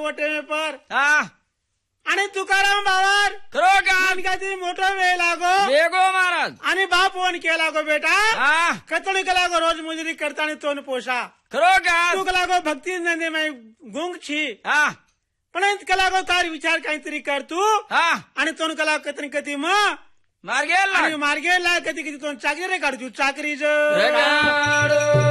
टेमे पर हा आणि तुकाराम बाबार करो काम कधी मोठा वेळ लागो वेगो महाराज आणि बाप फोन केला गो बेटा हा कतणी कला गो रोज मजुरी करता आणि तोन पोषा करो काम तू कला गो भक्ती नंदे मै गुंग छी हा पण कला गो तार विचार काहीतरी कर तू हा आणि तोन कला कतनी कधी मग मार गेला आणि मार्गे ला कधी कधी तोन चाकरी रे काढतो चाकरी रेगाडो